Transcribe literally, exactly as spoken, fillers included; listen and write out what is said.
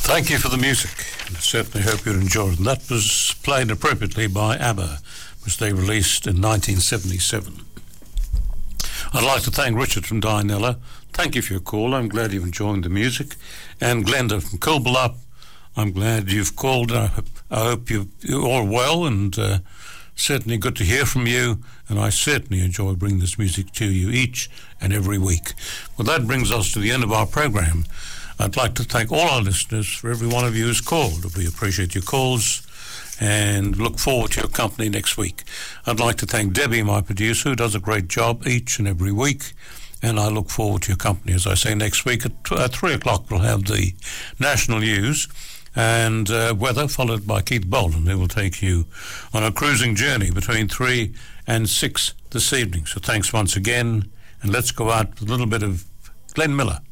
Thank you for the music, and I certainly hope you enjoyed it. And that was played appropriately by ABBA, which they released in nineteen seventy-seven. I'd like to thank Richard from Dianella. Thank you for your call. I'm glad you've enjoyed the music. And Glenda from Coolbalup, I'm glad you've called. I hope, I hope you, you're all well, and uh, certainly good to hear from you. And I certainly enjoy bringing this music to you each and every week. Well, that brings us to the end of our program. I'd like to thank all our listeners for every one of you who's called. We appreciate your calls and look forward to your company next week. I'd like to thank Debbie, my producer, who does a great job each and every week, and I look forward to your company. As I say, next week at, t- at three o'clock we'll have the national news and uh, weather, followed by Keith Bolden, who will take you on a cruising journey between three and six this evening. So thanks once again, and let's go out with a little bit of Glenn Miller.